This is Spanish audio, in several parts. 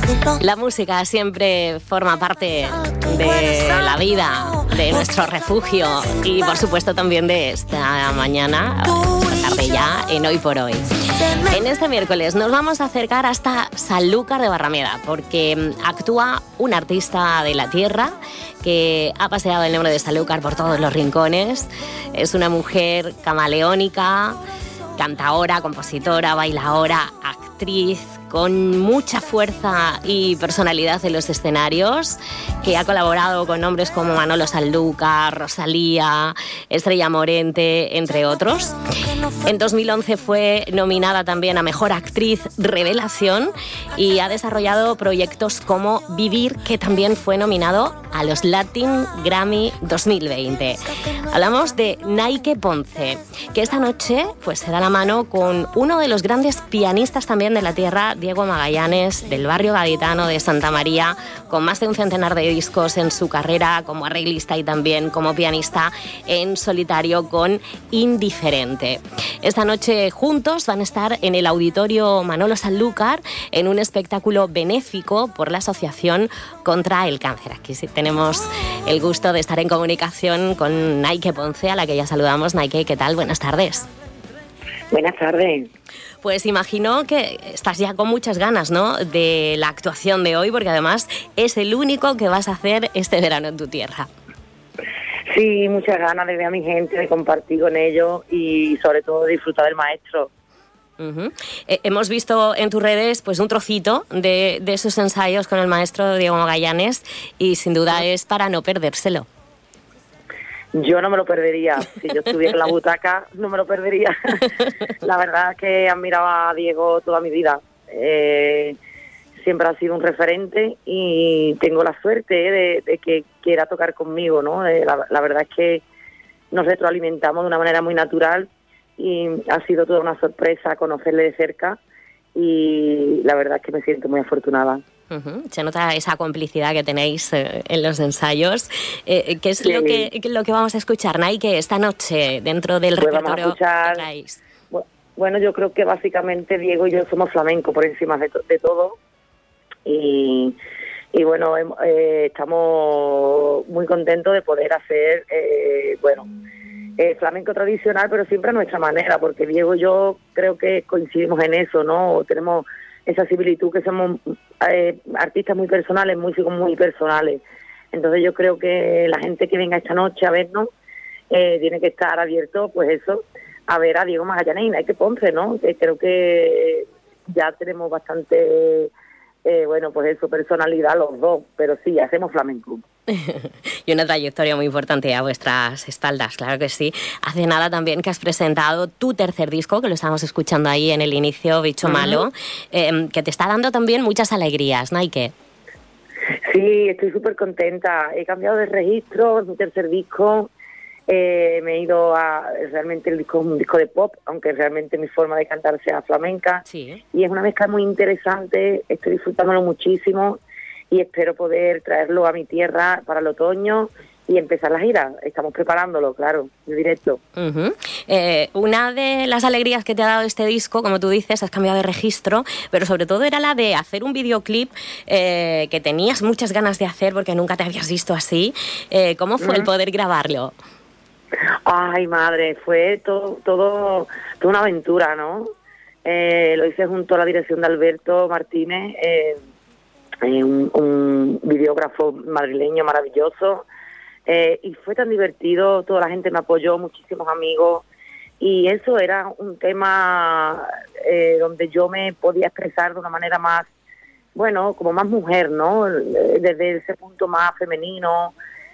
La música siempre forma parte de la vida, de nuestro refugio y por supuesto también de esta mañana, esta tarde ya, en Hoy por Hoy. En este miércoles nos vamos a acercar hasta Sanlúcar de Barrameda porque actúa un artista de la tierra que ha paseado el nombre de Sanlúcar por todos los rincones. Es una mujer camaleónica, cantaora, compositora, bailaora, actriz, con mucha fuerza y personalidad en los escenarios, que ha colaborado con nombres como Manolo Sanlúcar, Rosalía, Estrella Morente, entre otros. En 2011 fue nominada también a Mejor Actriz Revelación y ha desarrollado proyectos como Vivir, que también fue nominado a los Latin Grammy 2020. Hablamos de Naike Ponce, que esta noche pues se da la mano con uno de los grandes pianistas también de la tierra, Diego Magallanes, del barrio gaditano de Santa María, con más de un centenar de discos en su carrera como arreglista y también como pianista en solitario con Indiferente. Esta noche juntos van a estar en el Auditorio Manolo Sanlúcar en un espectáculo benéfico por la Asociación contra el Cáncer. Aquí sí tenemos el gusto de estar en comunicación con Naike Ponce, a la que ya saludamos. Naike, ¿qué tal? Buenas tardes. Buenas tardes. Pues imagino que estás ya con muchas ganas, ¿no?, de la actuación de hoy, porque además es el único que vas a hacer este verano en tu tierra. Sí, muchas ganas de ver a mi gente, de compartir con ellos y sobre todo de disfrutar del maestro. Uh-huh. Hemos visto en tus redes pues un trocito de esos ensayos con el maestro Diego Magallanes y sin duda es para no perdérselo. Yo no me lo perdería. Si yo estuviera en la butaca, no me lo perdería. La verdad es que admiraba a Diego toda mi vida. Siempre ha sido un referente y tengo la suerte de que quiera tocar conmigo, ¿no? La verdad es que nos retroalimentamos de una manera muy natural y ha sido toda una sorpresa conocerle de cerca y la verdad es que me siento muy afortunada. Uh-huh. Se nota esa complicidad que tenéis en los ensayos. ¿Qué es sí. lo que vamos a escuchar, Naike, esta noche dentro del pues repertorio que traéis? Bueno, yo creo que básicamente Diego y yo somos flamenco por encima de todo y bueno, estamos muy contentos de poder hacer flamenco tradicional, pero siempre a nuestra manera, porque Diego y yo creo que coincidimos en eso, ¿no? Tenemos esa similitud que somos artistas muy personales, músicos muy personales. Entonces yo creo que la gente que venga esta noche a vernos tiene que estar abierto, pues eso, a ver a Diego Magallanes y Naike Ponce, ¿no? Que creo que ya tenemos bastante, pues eso, personalidad los dos, pero sí, hacemos flamenco. Y una trayectoria muy importante a vuestras espaldas, claro que sí. Hace nada también que has presentado tu tercer disco, que lo estábamos escuchando ahí en el inicio, Bicho Malo, que te está dando también muchas alegrías, Naike. Sí, estoy súper contenta. He cambiado de registro, es mi tercer disco. Me he ido realmente el disco es un disco de pop, aunque realmente mi forma de cantar sea flamenca. Sí. Y es una mezcla muy interesante, estoy disfrutándolo muchísimo. Y espero poder traerlo a mi tierra para el otoño y empezar la gira. Estamos preparándolo, claro, en directo. Uh-huh. Una de las alegrías que te ha dado este disco, como tú dices, has cambiado de registro, pero sobre todo era la de hacer un videoclip que tenías muchas ganas de hacer porque nunca te habías visto así. ¿Cómo fue el poder grabarlo? Ay, madre, fue todo una aventura, ¿no? Lo hice junto a la dirección de Alberto Martínez, un videógrafo madrileño maravilloso, y fue tan divertido, toda la gente me apoyó, muchísimos amigos, y eso era un tema donde yo me podía expresar de una manera más, como más mujer, ¿no? Desde ese punto más femenino,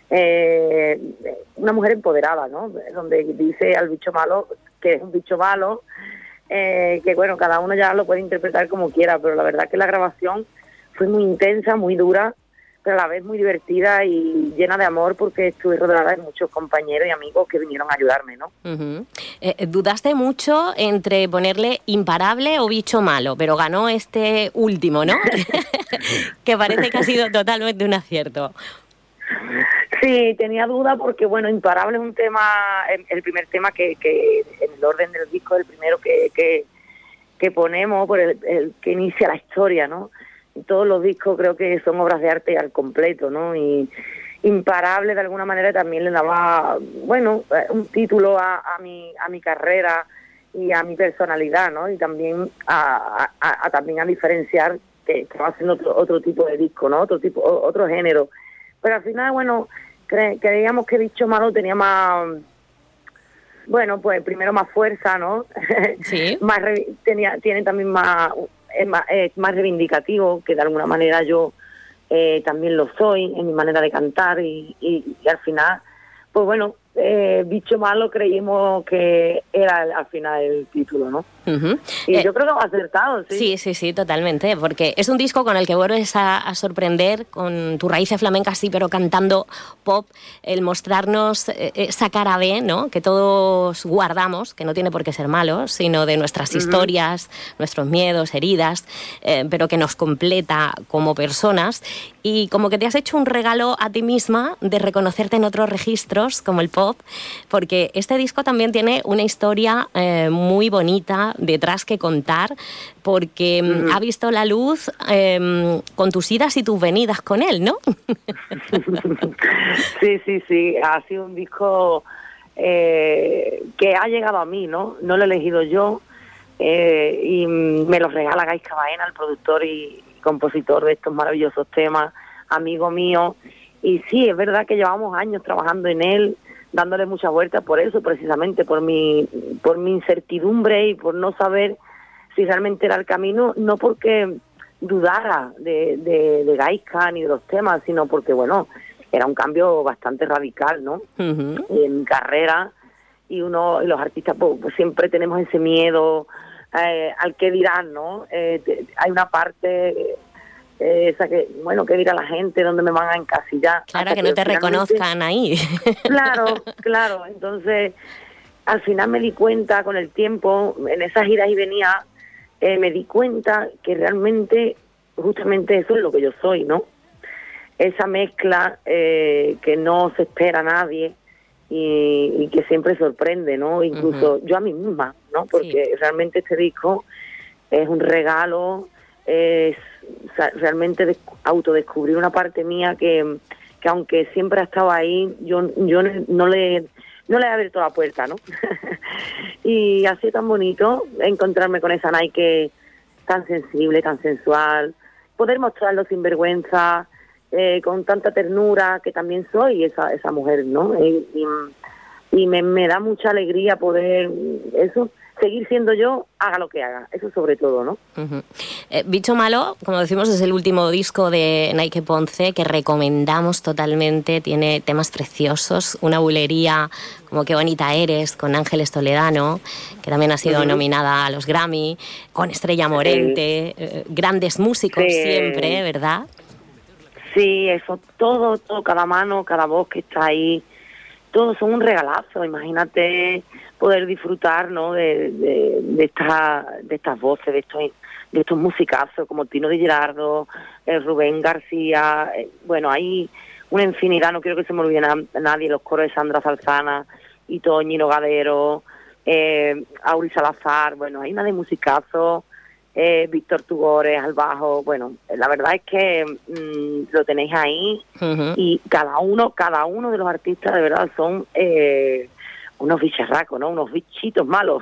una mujer empoderada, ¿no? Donde dice al bicho malo que es un bicho malo, que cada uno ya lo puede interpretar como quiera, pero la verdad que la grabación fue muy intensa, muy dura, pero a la vez muy divertida y llena de amor porque estuve rodeada de muchos compañeros y amigos que vinieron a ayudarme, ¿no? Uh-huh. Dudaste mucho entre ponerle Imparable o Bicho Malo, pero ganó este último, ¿no? Que parece que ha sido totalmente un acierto. Sí, tenía duda porque, Imparable es un tema, el primer tema que en el orden del disco es el primero que ponemos, por el que inicia la historia, ¿no? todos los discos creo que son obras de arte al completo, ¿no? Y Imparable de alguna manera también le daba, bueno, un título a mi carrera y a mi personalidad, ¿no? Y también también a diferenciar que va haciendo otro tipo de disco, ¿no? Otro género. Pero al final, bueno, creíamos que Bicho Malo tenía más, bueno, pues primero más fuerza, ¿no? Sí. Tiene también más reivindicativo, que de alguna manera yo también lo soy en mi manera de cantar y al final, pues bueno, Bicho Malo creímos que era al final el título, ¿no? Uh-huh. Y yo creo que hemos acertado, sí. Sí, totalmente, porque es un disco con el que vuelves a sorprender con tu raíz flamenca, sí, pero cantando pop, el mostrarnos esa cara B, ¿no?, que todos guardamos, que no tiene por qué ser malo, sino de nuestras historias, nuestros miedos, heridas, pero que nos completa como personas, y como que te has hecho un regalo a ti misma de reconocerte en otros registros, como el pop, porque este disco también tiene una historia muy bonita detrás que contar, porque ha visto la luz con tus idas y tus venidas con él, ¿no? Sí, ha sido un disco que ha llegado a mí, ¿no? No lo he elegido yo, y me lo regala Gaisca Baena, el productor y compositor de estos maravillosos temas, amigo mío, y sí, es verdad que llevamos años trabajando en él, dándole muchas vueltas por eso, precisamente por mi incertidumbre y por no saber si realmente era el camino, no porque dudara de Gaisca ni de los temas, sino porque, bueno, era un cambio bastante radical, ¿no? En mi carrera, y los artistas pues siempre tenemos ese miedo al que dirán, ¿no? Hay una parte... esa que, bueno, ¿qué dirá la gente? ¿Dónde me van a encasillar? Claro, que no te reconozcan ahí. Claro. Entonces, al final me di cuenta con el tiempo, en esas idas y venidas, me di cuenta que realmente, justamente eso es lo que yo soy, ¿no? Esa mezcla que no se espera a nadie y que siempre sorprende, ¿no? Incluso yo a mí misma, ¿no? Porque realmente este disco es un regalo, realmente autodescubrir una parte mía que aunque siempre ha estado ahí, yo no le he abierto la puerta, ¿no? Y ha sido tan bonito encontrarme con esa Nike tan sensible, tan sensual, poder mostrarlo sin vergüenza, con tanta ternura, que también soy esa mujer, ¿no? Y me da mucha alegría poder seguir siendo yo, haga lo que haga, eso sobre todo, ¿no? Bicho Malo, como decimos, es el último disco de Nike Ponce, que recomendamos totalmente, tiene temas preciosos, una bulería como Qué bonita eres, con Ángeles Toledano, que también ha sido nominada a los Grammy, con Estrella Morente, grandes músicos siempre, ¿verdad? Sí, eso, todo, cada mano, cada voz que está ahí, todos son un regalazo. Imagínate poder disfrutar, ¿no?, de estas voces, de estos musicazos como Tino Di Gerardo, Rubén García, bueno, hay una infinidad, no quiero que se me olvide nadie, los coros de Sandra Salzana y Toñino Gadero, Auri Salazar, bueno, hay una de musicazos, Víctor Tugores al bajo, bueno, la verdad es que lo tenéis ahí, y cada uno de los artistas de verdad son unos bicharracos, ¿no? Unos bichitos malos.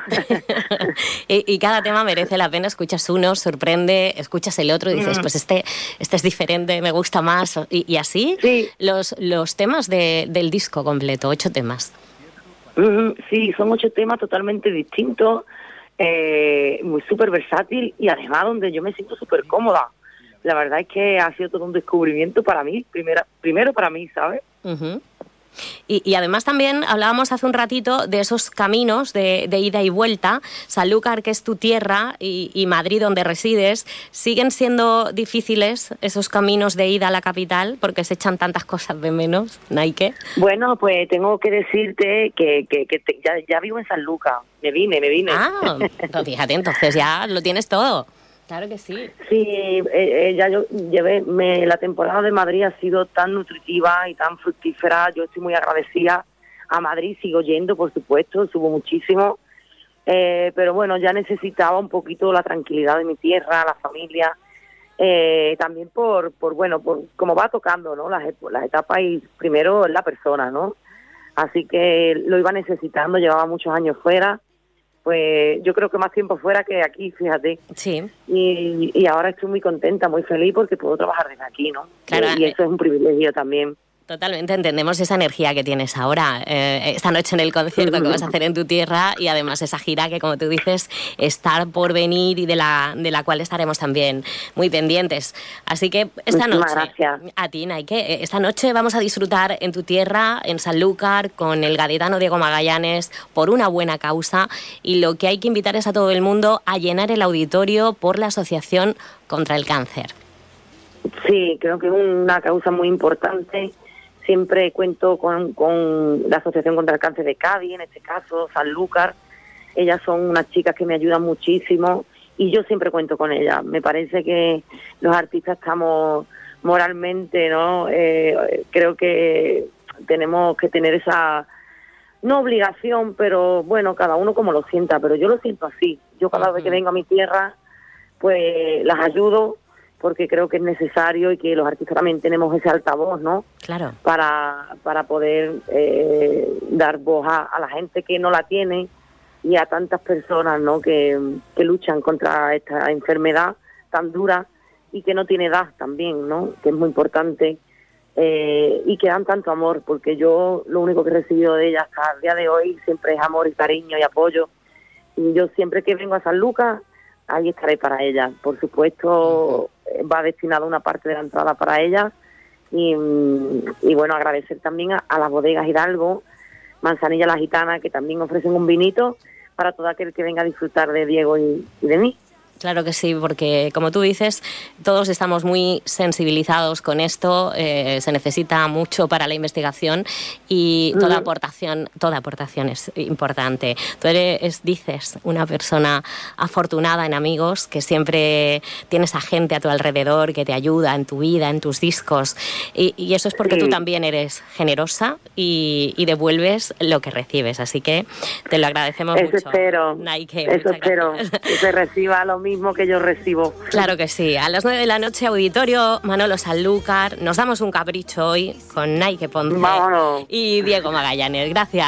y cada tema merece la pena, escuchas uno, sorprende, escuchas el otro y dices, pues este es diferente, me gusta más, y así los temas del disco completo, 8 temas. Sí, son 8 temas totalmente distintos, muy súper versátil, y además donde yo me siento súper cómoda. La verdad es que ha sido todo un descubrimiento para mí, primero para mí, ¿sabes? Y además también hablábamos hace un ratito de esos caminos de ida y vuelta. Sanlúcar, que es tu tierra, y Madrid, donde resides, ¿siguen siendo difíciles esos caminos de ida a la capital? Porque se echan tantas cosas de menos, Nike. Bueno, pues tengo que decirte que ya vivo en Sanlúcar. Me vine. Ah, pues fíjate, entonces ya lo tienes todo. Claro que sí. Sí, ya yo la temporada de Madrid ha sido tan nutritiva y tan fructífera. Yo estoy muy agradecida a Madrid, sigo yendo, por supuesto, subo muchísimo, pero bueno, ya necesitaba un poquito la tranquilidad de mi tierra, la familia, También por cómo va tocando, ¿no? Las etapas, y primero es la persona, ¿no? Así que lo iba necesitando, llevaba muchos años fuera, pues yo creo que más tiempo fuera que aquí, fíjate. Sí. Y ahora estoy muy contenta, muy feliz porque puedo trabajar desde aquí, ¿no? Claro, y eso es un privilegio también. Totalmente entendemos esa energía que tienes ahora, esta noche en el concierto que vas a hacer en tu tierra, y además esa gira que, como tú dices, está por venir y de la cual estaremos también muy pendientes. Así que esta noche, gracias a ti, Naike, esta noche vamos a disfrutar en tu tierra, en Sanlúcar, con el gaditano Diego Magallanes, por una buena causa, y lo que hay que invitar es a todo el mundo a llenar el auditorio por la Asociación contra el Cáncer. Sí, creo que es una causa muy importante. Siempre cuento con la Asociación contra el Cáncer de Cádiz, en este caso, Sanlúcar. Ellas son unas chicas que me ayudan muchísimo y yo siempre cuento con ellas. Me parece que los artistas estamos moralmente, ¿no? Creo que tenemos que tener esa, no obligación, pero bueno, cada uno como lo sienta, pero yo lo siento así. Yo cada vez que vengo a mi tierra, pues las ayudo, porque creo que es necesario y que los artistas también tenemos ese altavoz, ¿no? Claro. Para poder dar voz a la gente que no la tiene y a tantas personas, ¿no? Que luchan contra esta enfermedad tan dura y que no tiene edad también, ¿no? Que es muy importante, y que dan tanto amor, porque yo lo único que he recibido de ellas hasta el día de hoy siempre es amor y cariño y apoyo. Y yo siempre que vengo a Sanlúcar, ahí estaré para ellas. Por supuesto, va destinada una parte de la entrada para ellas. Y bueno, agradecer también a las bodegas Hidalgo, Manzanilla la Gitana, que también ofrecen un vinito para todo aquel que venga a disfrutar de Diego y de mí. Claro que sí, porque como tú dices, todos estamos muy sensibilizados con esto, se necesita mucho para la investigación y toda aportación es importante. Tú dices, una persona afortunada en amigos, que siempre tienes a gente a tu alrededor que te ayuda en tu vida, en tus discos, y eso es porque tú también eres generosa y devuelves lo que recibes, así que te lo agradecemos mucho. Espero, Naike, eso espero, que se reciba lo mismo que yo recibo. Claro que sí. A las 9 de la noche, auditorio Manolo Sanlúcar. Nos damos un capricho hoy con Naike Ponce y Diego Magallanes. Gracias.